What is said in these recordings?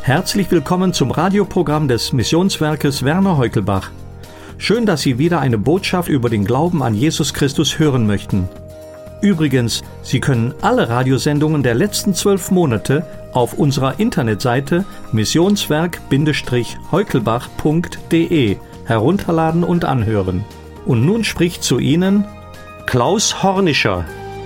Herzlich willkommen zum Radioprogramm des Missionswerkes Werner Heukelbach. Schön, dass Sie wieder eine Botschaft über den Glauben an Jesus Christus hören möchten. Übrigens, Sie können alle Radiosendungen der letzten 12 Monate auf unserer Internetseite missionswerk-heukelbach.de herunterladen und anhören. Und nun spricht zu Ihnen Klaus Hornischer.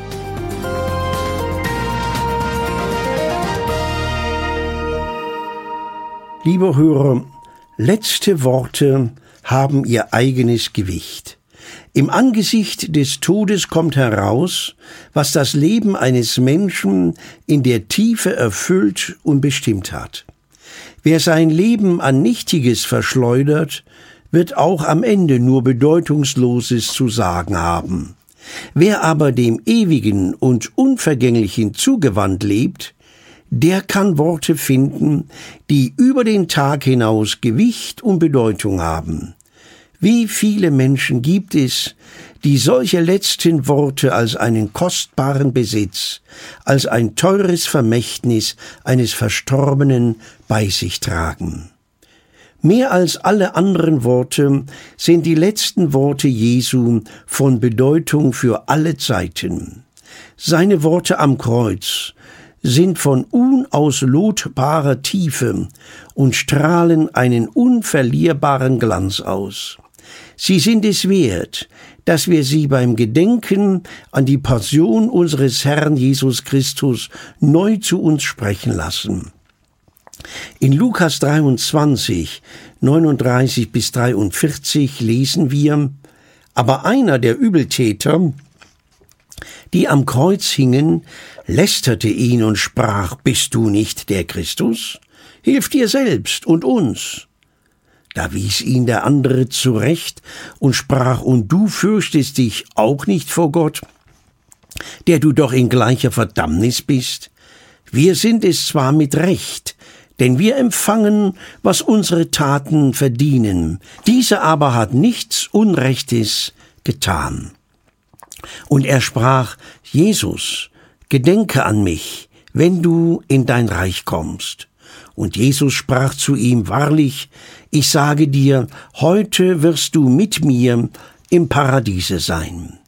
Lieber Hörer, letzte Worte haben ihr eigenes Gewicht. Im Angesicht des Todes kommt heraus, was das Leben eines Menschen in der Tiefe erfüllt und bestimmt hat. Wer sein Leben an Nichtiges verschleudert, wird auch am Ende nur Bedeutungsloses zu sagen haben. Wer aber dem Ewigen und Unvergänglichen zugewandt lebt, der kann Worte finden, die über den Tag hinaus Gewicht und Bedeutung haben. Wie viele Menschen gibt es, die solche letzten Worte als einen kostbaren Besitz, als ein teures Vermächtnis eines Verstorbenen bei sich tragen? Mehr als alle anderen Worte sind die letzten Worte Jesu von Bedeutung für alle Zeiten. Seine Worte am Kreuz sind von unauslotbarer Tiefe und strahlen einen unverlierbaren Glanz aus. Sie sind es wert, dass wir sie beim Gedenken an die Passion unseres Herrn Jesus Christus neu zu uns sprechen lassen. In Lukas 23, 39 bis 43 lesen wir: Aber einer der Übeltäter, die am Kreuz hingen, lästerte ihn und sprach: Bist du nicht der Christus? Hilf dir selbst und uns. Da wies ihn der andere zurecht und sprach: Und du fürchtest dich auch nicht vor Gott, der du doch in gleicher Verdammnis bist? Wir sind es zwar mit Recht, denn wir empfangen, was unsere Taten verdienen. Dieser aber hat nichts Unrechtes getan. Und er sprach: Jesus, gedenke an mich, wenn du in dein Reich kommst. Und Jesus sprach zu ihm: Wahrlich, ich sage dir, heute wirst du mit mir im Paradiese sein.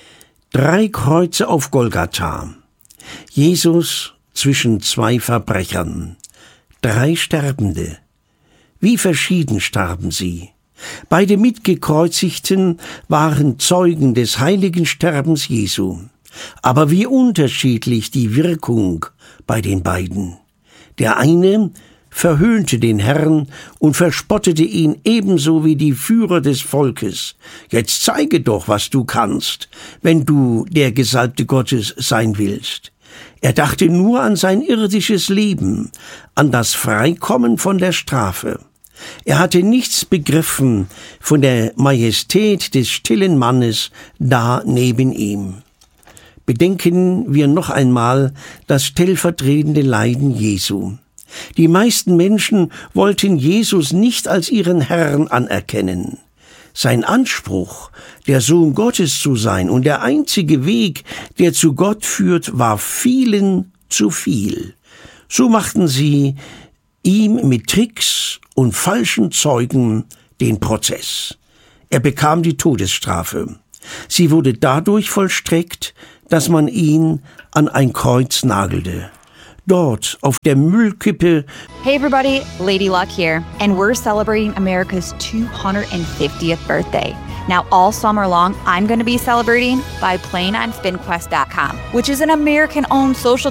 3 Kreuze auf Golgatha. Jesus zwischen 2 Verbrechern. 3 Sterbende. Wie verschieden starben sie. Beide Mitgekreuzigten waren Zeugen des heiligen Sterbens Jesu. Aber wie unterschiedlich die Wirkung bei den beiden. Der eine verhöhnte den Herrn und verspottete ihn ebenso wie die Führer des Volkes. Jetzt zeige doch, was du kannst, wenn du der Gesalbte Gottes sein willst. Er dachte nur an sein irdisches Leben, an das Freikommen von der Strafe. Er hatte nichts begriffen von der Majestät des stillen Mannes da neben ihm. Bedenken wir noch einmal das stellvertretende Leiden Jesu. Die meisten Menschen wollten Jesus nicht als ihren Herrn anerkennen. Sein Anspruch, der Sohn Gottes zu sein und der einzige Weg, der zu Gott führt, war vielen zu viel. So machten sie ihm mit Tricks und falschen Zeugen den Prozess. Er bekam die Todesstrafe. Sie wurde dadurch vollstreckt, dass man ihn an ein Kreuz nagelte. Dort auf der Müllkippe. Hey everybody, Lady Luck here, and we're celebrating America's 250th birthday. Now all summer long, I'm going to be celebrating by playing on SpinQuest.com, which is an American-owned social